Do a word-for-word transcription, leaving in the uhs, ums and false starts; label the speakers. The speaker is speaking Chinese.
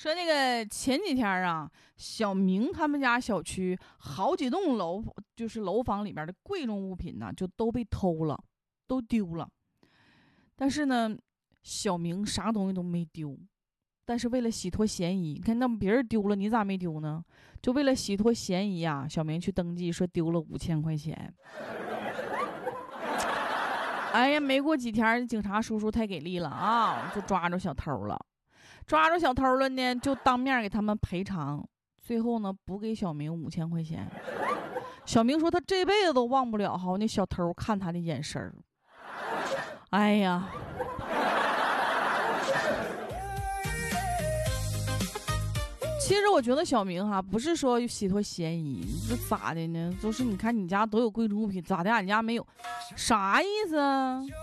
Speaker 1: 说那个前几天啊，小明他们家小区好几栋楼，就是楼房里面的贵重物品呢，就都被偷了，都丢了。但是呢，小明啥东西都没丢。但是为了洗脱嫌疑，你看那别人丢了，你咋没丢呢？就为了洗脱嫌疑啊，小明去登记说丢了五千块钱。哎呀，没过几天，警察叔叔太给力了啊，就抓住小偷了。抓住小偷了呢，就当面给他们赔偿。最后呢，补给小明五千块钱。小明说他这辈子都忘不了哈，那小偷看他的眼神儿。哎呀。其实我觉得小明哈，不是说洗脱嫌疑，这咋的呢？就是你看你家都有贵重物品，咋的俺家没有？啥意思啊？